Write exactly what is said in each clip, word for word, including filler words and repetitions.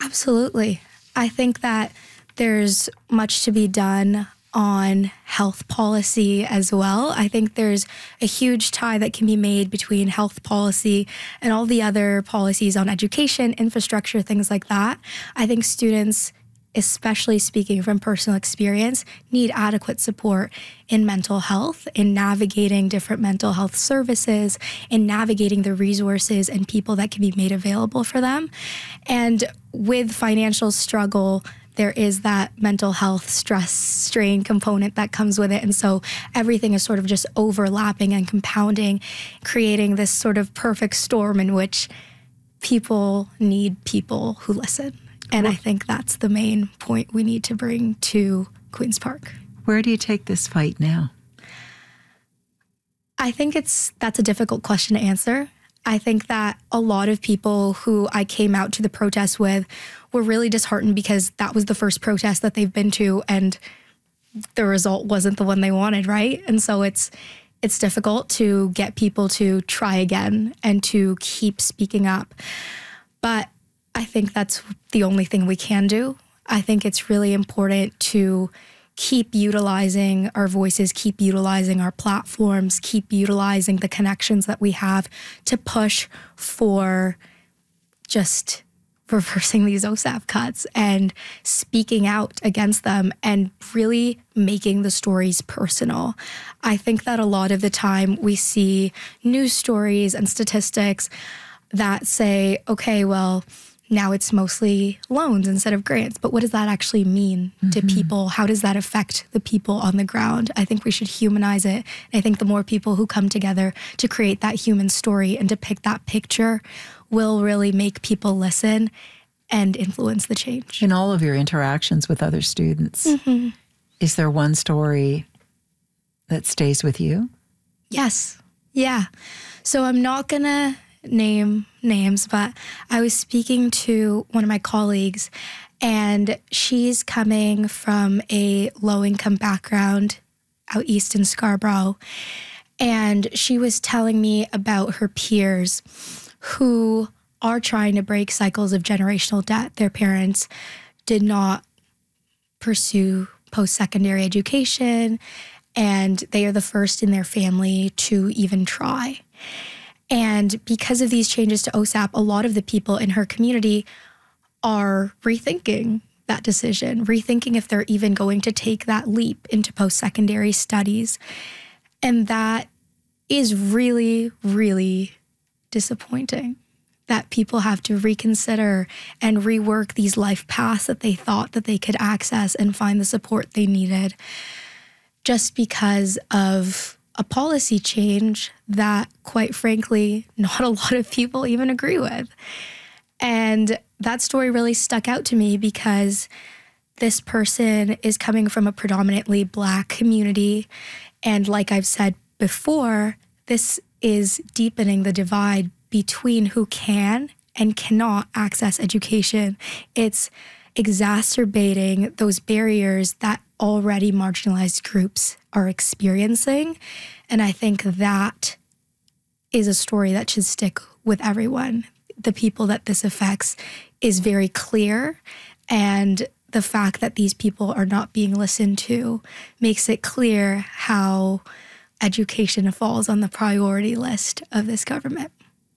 Absolutely. I think that there's much to be done on health policy as well. I think there's a huge tie that can be made between health policy and all the other policies on education, infrastructure, things like that. I think students, especially speaking from personal experience, need adequate support in mental health, in navigating different mental health services, in navigating the resources and people that can be made available for them. And with financial struggle, there is that mental health stress strain component that comes with it. And so everything is sort of just overlapping and compounding, creating this sort of perfect storm in which people need people who listen. And I think that's the main point we need to bring to Queen's Park. Where do you take this fight now? I think it's that's a difficult question to answer. I think that a lot of people who I came out to the protest with were really disheartened because that was the first protest that they've been to and the result wasn't the one they wanted, right? And so it's it's difficult to get people to try again and to keep speaking up. But I think that's the only thing we can do. I think it's really important to keep utilizing our voices, keep utilizing our platforms, keep utilizing the connections that we have to push for just reversing these O S A P cuts and speaking out against them and really making the stories personal. I think that a lot of the time we see news stories and statistics that say, okay, well, now it's mostly loans instead of grants. But what does that actually mean mm-hmm. to people? How does that affect the people on the ground? I think we should humanize it. I think the more people who come together to create that human story and depict that picture will really make people listen and influence the change. In all of your interactions with other students, mm-hmm. is there one story that stays with you? Yes. Yeah. So I'm not going to name names, but I was speaking to one of my colleagues and she's coming from a low-income background out east in Scarborough. And she was telling me about her peers who are trying to break cycles of generational debt. Their parents did not pursue post-secondary education, and they are the first in their family to even try. And because of these changes to O S A P, a lot of the people in her community are rethinking that decision, rethinking if they're even going to take that leap into post-secondary studies. And that is really, really disappointing that people have to reconsider and rework these life paths that they thought that they could access and find the support they needed just because of a policy change that, quite frankly, not a lot of people even agree with. And that story really stuck out to me because this person is coming from a predominantly Black community. And like I've said before, this is deepening the divide between who can and cannot access education. It's exacerbating those barriers that already marginalized groups are experiencing. And I think that is a story that should stick with everyone. The people that this affects is very clear, and the fact that these people are not being listened to makes it clear how education falls on the priority list of this government.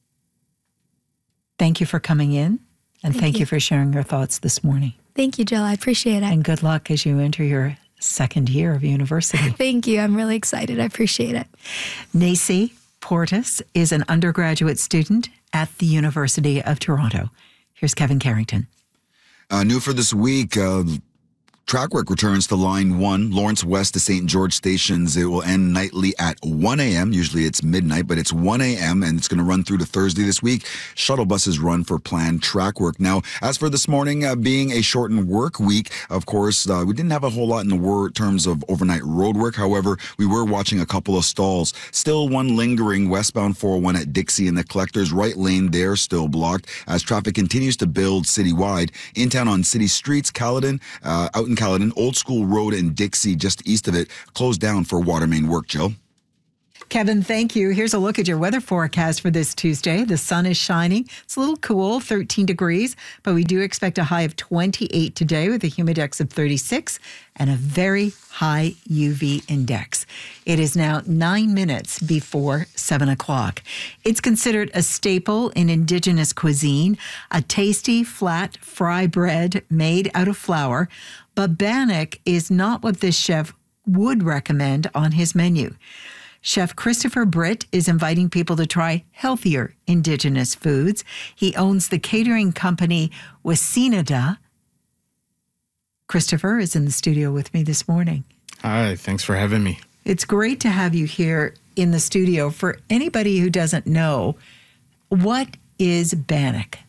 Thank you for coming in, and thank, thank you. you for sharing your thoughts this morning. Thank you, Jill. I appreciate it. And good luck as you enter your second year of university. Thank you. I'm really excited. I appreciate it. Nacy Portis is an undergraduate student at the University of Toronto. Here's Kevin Carrington. Uh, new for this week, uh, track work returns to Line one, Lawrence West to Saint George stations. It will end nightly at one a.m. Usually it's midnight, but it's one a.m. and it's going to run through to Thursday this week. Shuttle buses run for planned track work. Now, as for this morning, uh, being a shortened work week, of course, uh, we didn't have a whole lot in the wor- terms of overnight road work. However, we were watching a couple of stalls. Still one lingering westbound four oh one at Dixie, and the Collector's right lane there still blocked as traffic continues to build citywide. In town on city streets, Caledon, uh, out in Caledon, Old School Road and Dixie, just east of it, closed down for water main work, Jill. Kevin, thank you. Here's a look at your weather forecast for this Tuesday. The sun is shining. It's a little cool, thirteen degrees, but we do expect a high of twenty-eight today with a humidex of thirty-six and a very high U V index. It is now nine minutes before seven o'clock. It's considered a staple in Indigenous cuisine, a tasty, flat fry bread made out of flour, but bannock is not what this chef would recommend on his menu. Chef Christopher Britt is inviting people to try healthier Indigenous foods. He owns the catering company Wasinada. Christopher is in the studio with me this morning. Hi, thanks for having me. It's great to have you here in the studio. For anybody who doesn't know, what is bannock?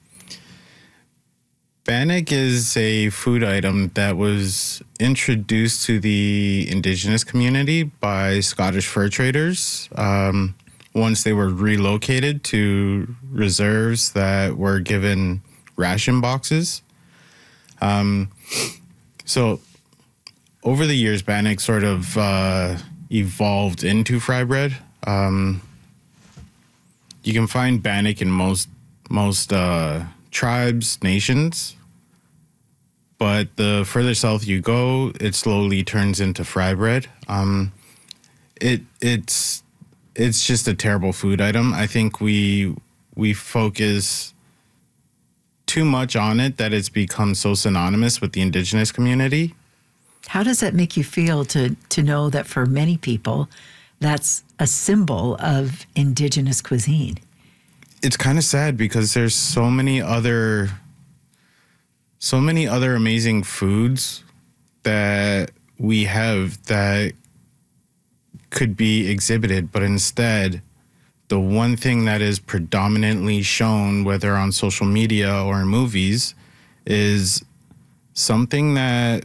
Bannock is a food item that was introduced to the Indigenous community by Scottish fur traders um, once they were relocated to reserves that were given ration boxes. Um, so over the years, bannock sort of uh, evolved into fry bread. Um, you can find bannock in most most uh, tribes, nations. But the further south you go, it slowly turns into fry bread. Um, it it's it's just a terrible food item. I think we we focus too much on it that it's become so synonymous with the Indigenous community. How does that make you feel to to know that for many people, that's a symbol of Indigenous cuisine? It's kind of sad because there's so many other. So many other amazing foods that we have that could be exhibited, but instead, the one thing that is predominantly shown, whether on social media or in movies, is something that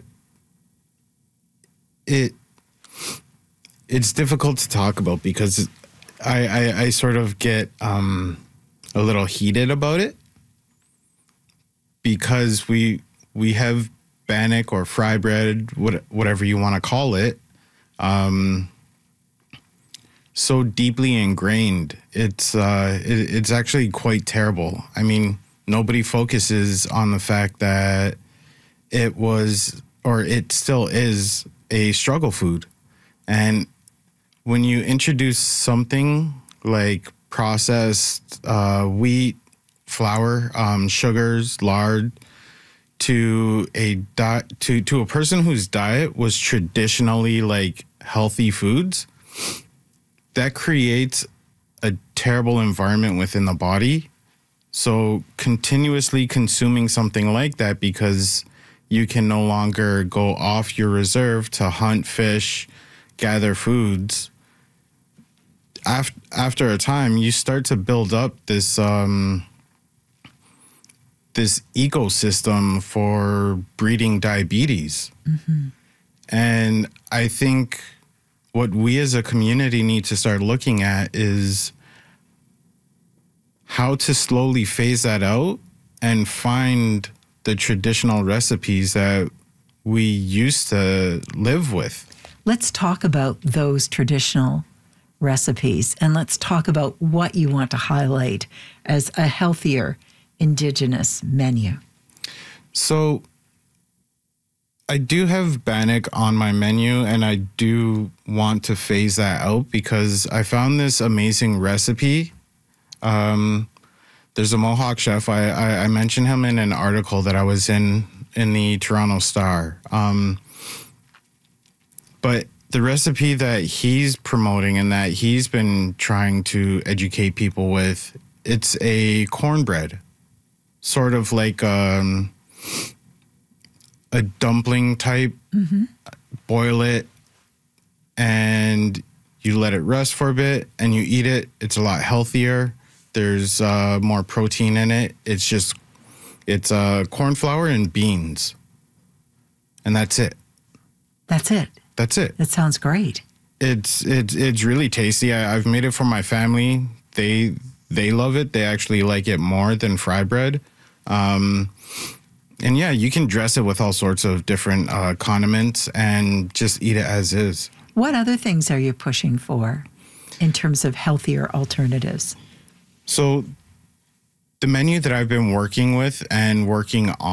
it it's difficult to talk about because I, I, I sort of get um, a little heated about it. Because we we have bannock or fry bread, what, whatever you want to call it, um, so deeply ingrained. It's uh, it, it's actually quite terrible. I mean, nobody focuses on the fact that it was, or it still is, a struggle food. And when you introduce something like processed uh, wheat, flour, um, sugars, lard, to a di- to to a person whose diet was traditionally like healthy foods, that creates a terrible environment within the body. So continuously consuming something like that because you can no longer go off your reserve to hunt, fish, gather foods. After after a time, you start to build up this. Um, this ecosystem for breeding diabetes. Mm-hmm. And I think what we as a community need to start looking at is how to slowly phase that out and find the traditional recipes that we used to live with. Let's talk about those traditional recipes and let's talk about what you want to highlight as a healthier Indigenous menu. So I do have bannock on my menu and I do want to phase that out because I found this amazing recipe. Um, there's a Mohawk chef. I, I, I mentioned him in an article that I was in in the Toronto Star. Um, but the recipe that he's promoting and that he's been trying to educate people with, it's a cornbread. Sort of like um, a dumpling type, mm-hmm. Boil it, and you let it rest for a bit, and you eat it. It's a lot healthier. There's uh, more protein in it. It's just, it's uh, corn flour and beans, and that's it. That's it? That's it. That sounds great. It's it's it's really tasty. I, I've made it for my family. They they love it. They actually like it more than fry bread. Um, and yeah, you can dress it with all sorts of different uh, condiments and just eat it as is. What other things are you pushing for? in terms of healthier alternatives? So the menu that I've been working with and working